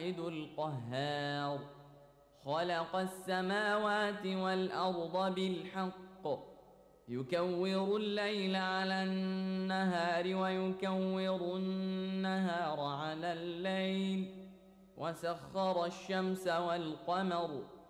الواحد القهار. خلق السماوات والأرض بالحق يكور الليل على النهار ويكور النهار على الليل، وسخر الشمس والقمر